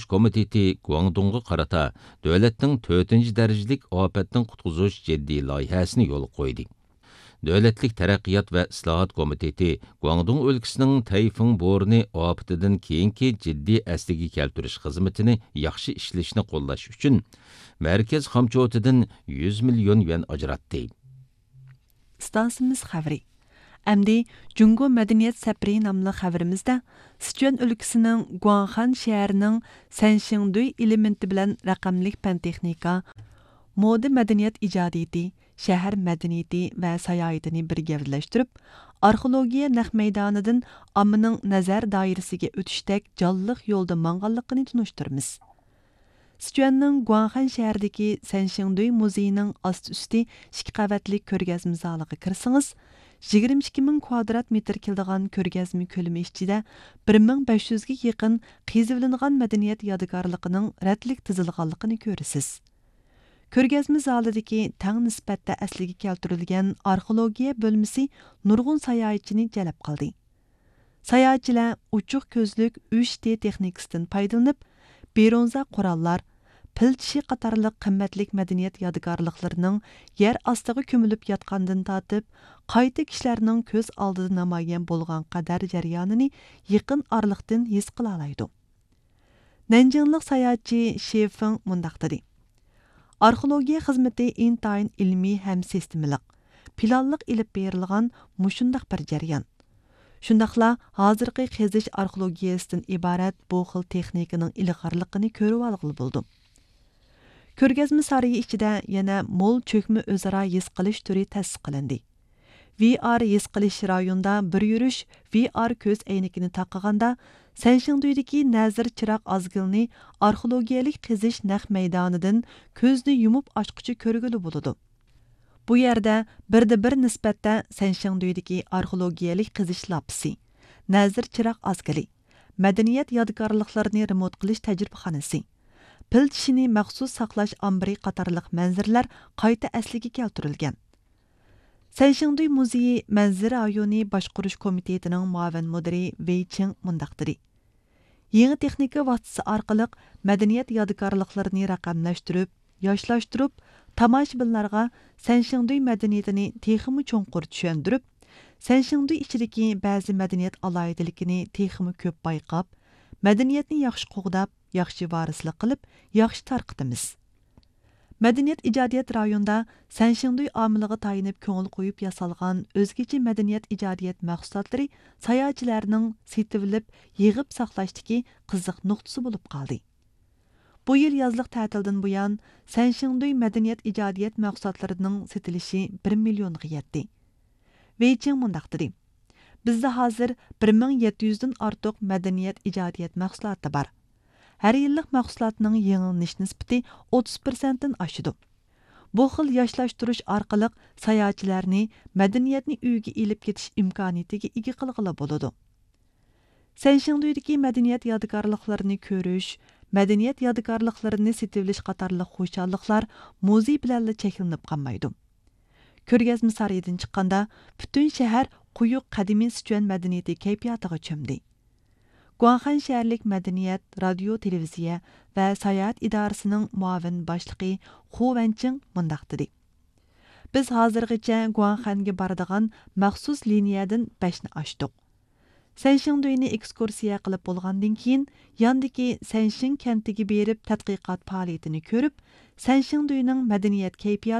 komiteti Guangdong'a qarata davlatning 4-chi darajalik ofatdan qutqizish jiddiy loyihasini yo'l qo'ydi. Davlatlik taraqqiyot va islohot komiteti Guangdong o'lkasining Tayfun bo'rini ofatidan keyingi jiddiy asliga keltirish xizmatini yaxshi ishlashni qo'llash uchun markaz xomchotidan 100 million yuan ajratdi. Stansimiz xabari. Әмді Jungo Мәдениет Сәпірей намлы xabarimizda Sichuan өлкісінің Guanghan шәһәрінің Sanxingdui элементі білән рақамлық пән техника, moda мәдениет ijadiyeti, şəhər mədəniyyəti və səyahətini birgəvləşdirib, arxeologiya naq meydanıdan amının nəzər dairəsiga ötüşdək canlıq yolda manğanlığını tunuşturmiz. Sichuanның Guanghan şəhərdəki Sanxingdui muzeyinin ast-üstü 2 qavatlı ko'rgazma zaliga kirsangiz, 22.000 kvadrat metr keladigan ko'rgazma ko'lami ichida 1500 ga yaqin qezivlangan madaniyat yodigarligining ratlik tizilganligini ko'rasiz. Ko'rgazma zalidagi tang nisbatda asliga keltirilgan arxeologiya bo'lmasi nurg'un sayohatchini jalb qildi. Sayohatchilar uchuq ko'zlik 3D texnikasidan foydalanib, bronza qurollar, pil tishi qatorliq qimmatlik madaniyat yodigarliklarining yer ostiga ko'milib yotgandan tortib, qayta kishilarning ko'z oldida namoyon bo'lgan qadar jarayonini yaqin orliqdan his qila oladi. Nanjinglik sayohatchi Shefeng mundaq dedi. Arxeologiya xizmati intayin ilmiy ham sistemalik, planliq ilib berilgan mushundaq bir jarayon. Shundaqla hozirgi qazish arxeologiyasidan iborat bu xil texnikaning ilg'orligini ko'rib olg'ili bo'ldim. Ko'rgazma sarayi ichida yana mo'l cho'kma o'zaro his qilish turi ta'sis qilindi. VR his qilish rayonida bir yurish VR ko'z aynigini taqiganda Sanxingduydagi nazir chiroq ozgilni arxeologiyalik qizish naq maydonidan ko'zni yumib ochqichi ko'rgili bo'ladi. Bu yerda birda-bir nisbatda Sanxingduydagi arxeologiyalik qizish lapisi, nazir chiroq ozgili, madaniyat yodgorliklarini remont qilish tajribaxonasi, pil tishini maxsus saqlash ambiri qatorliq manzarlar qayta asliga keltirilgan. Sanxingduy muzeyi manzara rayoni boshqarish komitetining muavin mudiri Wei Ching mundaq dedi. Yangi texnika vositasi orqali madaniyat yodgorliklarini raqamlashtirib, yoshlaştırıp, tomoshabinlarga Sanxingduy madaniyatini texmi cho'nqur tushundirib, Sanxingduy ichidagi ba'zi madaniyat aloyidaligini texmi ko'p bayqab, madaniyatni yaxshi qo'g'dab, yaxshi varislik qilib, yaxshi tarqitimiz. Madaniyat ijodiyat rayonida Sanxingduy omiliga tayinib ko'ngil qo'yib yasalgan o'zgacha madaniyat ijodiyat mahsulotlari sayohatchilarning setilib, yig'ib saqlashdagi qiziq nuqtasi bo'lib qoldi. Bu yil yozliq ta'tildan buyon Sanxingduy madaniyat ijodiyat mahsulotlarining setilishi 1 millionga yetdi. Wei Ching mundaq dedi. Bizda hozir 1700 dan ortiq madaniyat ijodiyat mahsuloti bor. Har yillik mahsulotning yangilanish nisbati 30% dan oshadi. Bu xil yoshlashtirish orqali sayohatchilarni madaniyatni uyga elib ketish imkoniyatiga ega qilg'ili bo'ladi. Sanxingduydagi madaniyat yodgorliklarini ko'rish, madaniyat yodgorliklarini setilish qatorliq xo'shalliklar muzey bilan cheklanib qolmaydi. Ko'rgazma sarayidan chiqqanda butun shahar quyuq qadimiy Sichuan madaniyati kayfiyatiga cho'mdi. Guanghan shaharlik madaniyat, radio, televiziya va sayohat idorasining muavin boshlig'i Hu Wenqing mundaq dedi. Biz hozirgacha Guanghanga boradigan maxsus liniyadan 5 ni ochdik. Sanxingduyni ekskursiya qilib bo'lgandan keyin yandagi Sanxing kentiga berib tadqiqot faoliyatini ko'rib, Sanxingduyning madaniyat kayfiyati